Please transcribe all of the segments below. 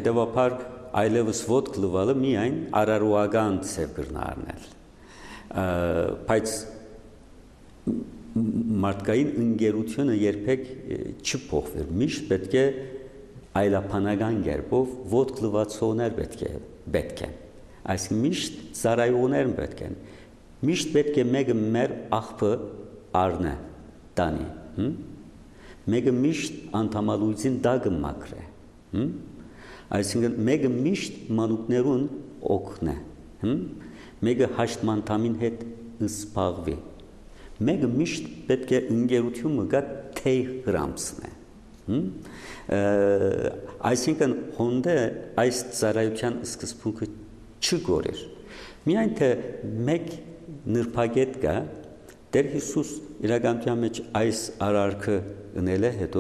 հետևաբար այլևս ոտք լվալը միայն արարողական ծև կրնարնել, բայց մարդկային ընկերությունը երբեք չփոխվեր, միշտ պետք է այլաբանական կերպով ոտք լվացողներ պետք է, այսինքն միշտ ծառայողներ պետք են, միշտ պետք է մեկը մեր աղբը առնե, տանի, մեկը միշտ անդամալույցին դագը մաքրե, այսինքն մեկը միշտ մանուկներուն օգնե, մեկը հաշտմանդամին հետ զբաղվի, մեկը միշտ պետք է ընկերությունը գա թեյ հրամցնե, այսինքն հոնդե այս ծառայության սկզբունքը չգորեր, միայն թե մեկ նրբագետ կա, Տեր Հիսուս իրականության մեջ այս արարքը ընել է հետո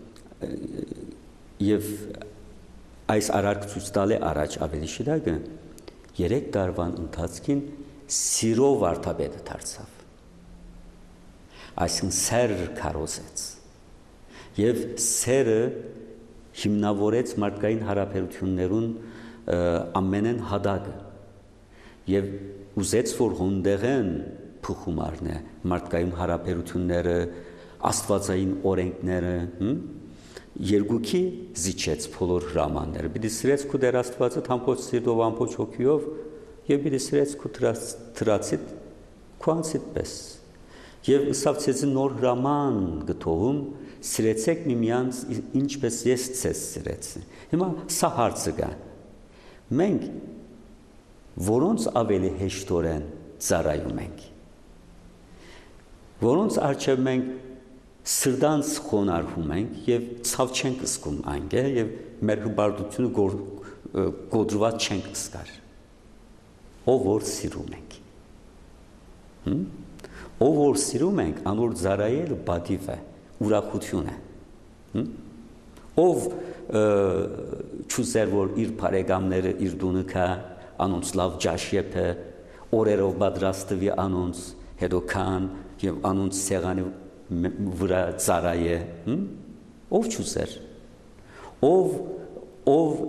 և այս արարքը ցույց տալ է առաջ ավելի շիրակը 3 տարվան ընթացքին սիրով վարդապետը դարձավ, այսինքն սեր քարոզեց և սերը հիմնավորեց մարդկային հարաբերություններուն ամենեն հադագը և ուզեց որ հոնդեղեն փոխում առնե մարդկային հարաբերությունները, աստվածային օրենքները, երկուքի զիջեց բոլոր հրամանները, պիտի սիրեց քո Տեր Աստվածը ամբողջ սիրտով, ամբողջ հոգիով և պիտի սիրեց քո թրացիդ քո անձիդ պես։ Եվ ըսավ ցեզի նոր հրաման գտողում սիրեցեք միմյանց ինչպես ես ցեզ սիրեցի։ Հիմա սա հարցը կա։ Մենք որոնց ավելի հեշտորեն ծառայում ենք, որոնց առջև մենք սրտանց խոնարհում ենք և ցավ չենք զգում այնտեղ և մեր հպարտությունը գոդրված չենք զգար, ով որ սիրում ենք, ով որ սիրում ենք, անոր ծառայելը պատիվ է, ուրախություն է, ով չուզեր որ իր բարեկամները իր տունը գա, անոնց լավ ջաշ եփե, օրերով պատրաստվի անոնց, հետո քան և անոնց սեղանի վրա ծառայե, ով չուզեր, ով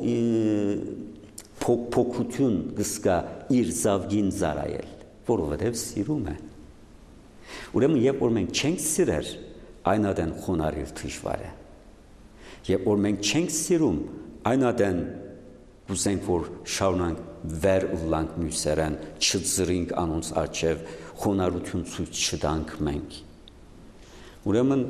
փոքրություն կզգա իր զավգին ծառայել, որովհետև սիրում է։ Ուրեմն երբ որ մենք չենք սիրեր, այն ադեն խոնարհել դժվար է։ Երբ որ մենք չենք սիրում, այն ադեն ուզենք որ շարունակ վեր ուլանք մյուսերեն, չձրինք անոնց առջև, խոնարհություն ցույց չտանք մենք։ Ուրեմն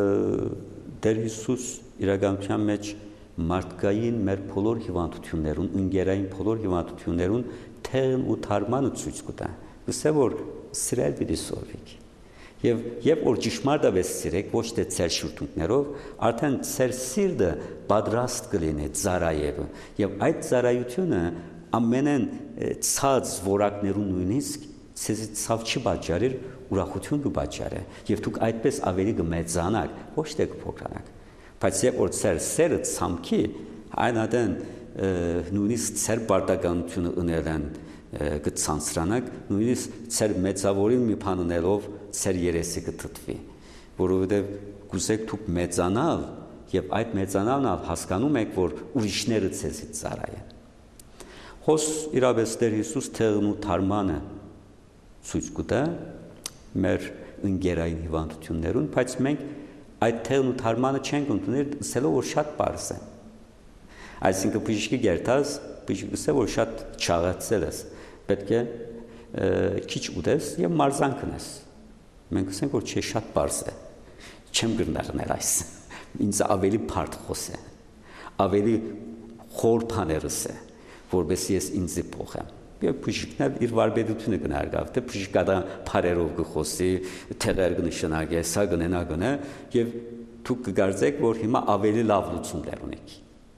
Տեր Հիսուս իրականության մեջ մարդկային մեր բոլոր հիվանդություններուն, ընկերային բոլոր հիվանդություններուն թեղն ու թարմանը ցույց կտա։ Գսե որ սիրել պիտի սովիկ։ Եվ երբ որ ճշմարտապես սիրեք, ոչ թե ծեր շուրթունքներով, արդեն ծեր սիրտը պատրաստ կլինի ծառայելու։ Եվ այդ ծառայությունը ամենեն ցած որակներուն նույնիսկ ցեզի ցավ չի պատճառեր, ուրախություն կպատճառե։ Եվ դուք այդպես ավելի կմեծանաք, ոչ թե կփոքրանաք։ Բայց երբ որ ծեր սերը ցամքի, այն ադեն նույնիսկ ծեր պարտականությունը ունելան կցանցրանաք, նույնիսկ ծեր մեծավորին մի բան ունելով ծեր երեսի կթթվի, որովհետև կուզեք դուք մեծանալ եւ այդ մեծանալն հասկանում եք, որ ուրիշները ցեզից ծառայեն։ Հոս իրավես Տեր Հիսուս թեղն ու թարմանը ցույց կտա մեր ընկերային հիվանդություններուն, բայց մենք այդ թեղն ու թարմանը չենք ընդունել, ասելով որ շատ պարզ է։ Այսինքն բժիշկի գերտած, բժիշկը ասել որ շատ չաղացել ես, պետք է քիչ ուտես եւ մարզան կնես։ Մենք ասենք որ չէ, շատ պարզ է։ Չեմ գտնարնել այս։ Ինձ ավելի բարդ խոսե, ավելի խոր բաներս է, որովհետեւ ես ինձ փոխեմ։ Եվ բժիշկն իր վարպետությունը կնարգավ, թե բժիշկը բարերով կխոսի, թեղեր կնշանակի, սա գնա գնա եւ դուք կգարձեք, որ հիմա ավելի լավ լուծումներ ունեք։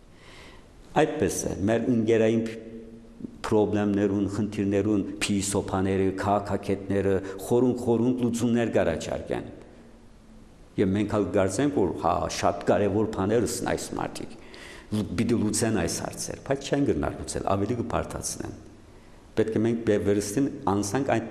Այդպես է, մեր ընկերային պրոբլեմներուն, խնդիրներուն, փիլիսոփաները, քաղաքակետները խորուն լուծումներ կառաջարկեն։ Եվ մենք հալ կարծենք, որ հա շատ կարևոր բաներ են այս մարդիկ, պիտի լուծեն այս հարցեր, բայց չեն գնար լուծել, ավելի կբարդացնեն։ Պետք է մենք վերստին անցանք այդ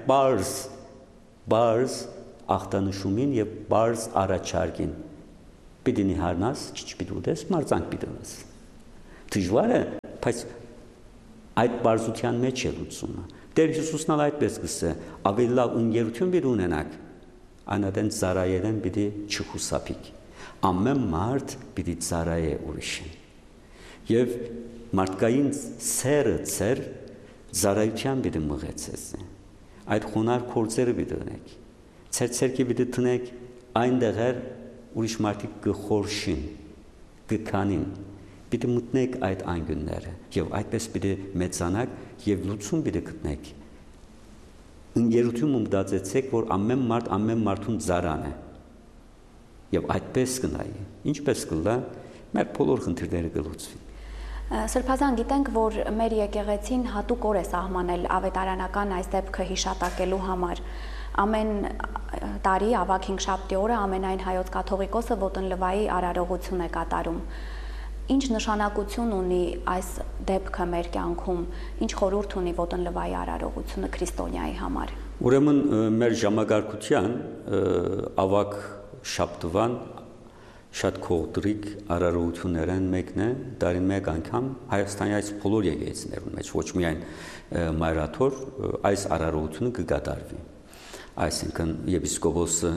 բարձ ախտանշումին եւ բարձ առաջարկին։ Պիտի նիհարնաս, քիչ պիտի ուտես, մարզանք պիտի ունես։ Դժվար է, բայց այդ բարձության մեջ է լուծումը։ Տեր Հիսուսն ալ այդպես գսե, ավելի լավ ընկերություն պիտի ունենաք, այնադեն ծառայելեն պիտի չխուսափիք։ Ամեն մարդ պիտի ծառայե ուրիշին։ Եվ մարդկային սերը ծեր ծառայության պիտի մղեցես։ Այդ խոնար գործերը պիտի ունեք։ Ձեր ցերկի պիտի տնեք այնտեղեր ուրիշ մարդիկ կխորշին, կքանին, պիտի մտնեք այդ անկյունները եւ այդպես պիտի մեծանաք եւ լուծում պիտի գտնեք։ Ընկերություն մտածեցեք, որ ամեն մարդուն ծառան է եւ այդպես կնայի։ Ինչպես կլա, մեր բոլոր խնդիրները կլուծվին։ Սրբազան, գիտենք, որ մեր եկեղեցին հատուկ օր է սահմանել ավետարանական այս դեպքը հիշատակելու համար։ Ամեն տարի ավագ հինգշաբթի օրը ամենայն հայոց կաթողիկոսը ոտնլվայի արարողություն է կատարում։ Ինչ նշանակություն ունի այս դեպքը մեր կյանքում, ինչ խորհուրդ ունի ոտնլվայի արարողությունը քրիստոնյայի համար։ Ուրեմն մեր ժամագարկության ավագ շաբթվան շատ կողտրիկ արարողություններն մեկն է, դարին մեկ անգամ Հայաստանի այս բոլոր եկեղեցիներում մեջ, ոչ միայն մայրաթոր, այս արարողությունը կկատարվի։ Այսինքն եպիսկոպոսը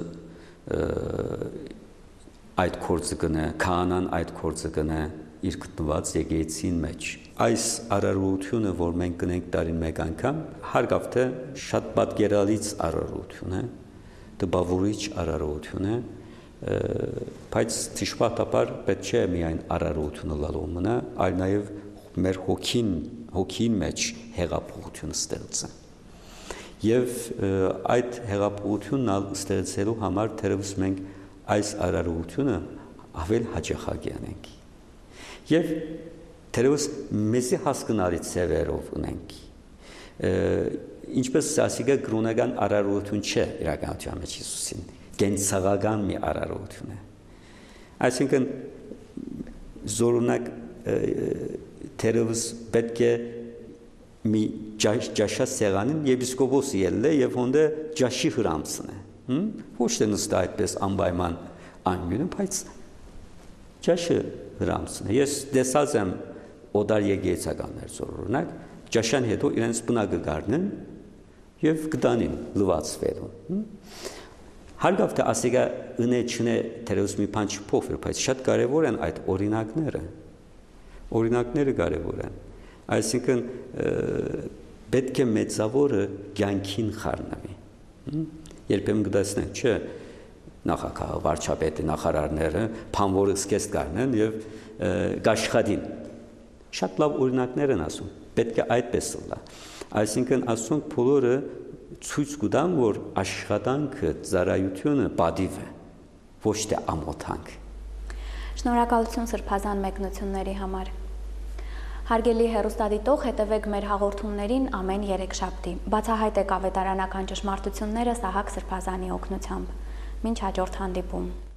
այդ գործը կնե, քահանան այդ գործը կնե իր գտնված եկեղեցին մեջ։ Այս արարողությունը, որ մենք կնենք տարին մեկ անգամ, հարգավ թե շատ պատկերալից արարողություն է, տպավորիչ արարողություն է, բայց ճշմարտաբար պետք չէ միայն արարողությունը լալու մնա, այլ նաև մեր հոգին մեջ հեղափոխություն ստեղծը։ Եվ այդ հեղափոխությունն ստեղծելու համար թերևս մենք այս արարողությունը ավել հաճախակ անենք։ Եվ թերևս մեզի հասկանալի ձևերով ունենք։ Ինչպես ասիկա կրոնական արարողություն չէ իրականության մեջ Հիսուսին, կենցաղական մի արարողություն է։ Այսինքն զորունակ թերևս պետք է մի ջաշա սեղանին եպիսկոպոսը ելլե եւ հոնդե ջաշի հրամսն է։ Ոչ թե նստա այդպես անպայման անգյունը, բայց ջաշը հրամսն է։ Ես տեսած եմ օդար եկեղեցականներ զորունակ, ջաշան հետո իրենց բնակը գարնեն եւ կտանին լվացվելուն։ Հարգավ թե ասիկա ընե չնե թերևս մի բան չփոխվի, բայց շատ կարևոր են այդ օրինակները։ Օրինակները կարևոր են։ Այսինքն պետք է մեծավորը կյանքին խառնվի։ Երբեմն կտեսնենք, չէ, նախագահը, վարչապետը, նախարարները փամորը սկես կառնեն եւ գաշխատին։ Շատ լավ օրինակներ են ասում։ Պետք է այդպես լա։ Այսինքն ասում բոլորը ցույց կտան, որ աշխատանքը, ծառայությունը պատիվ է, ոչ թե ամոթանք։ Շնորհակալություն սրբազան մեկնությունների համար։ Հարգելի հեռուստադիտող, հետևեք մեր հաղորդումներին ամեն երեքշաբթի։ Բացահայտեք ավետարանական ճշմարտությունները Սահակ Սրբազանի օգնությամբ։ Մինչ հաջորդ հանդիպում։